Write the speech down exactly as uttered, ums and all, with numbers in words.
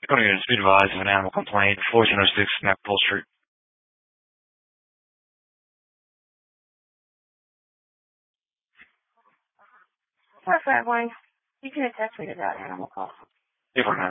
You're going to be advised of an animal complaint, fourteen oh six Snackpole Street. What's that, Wayne? You can attach me to that animal call. Different man.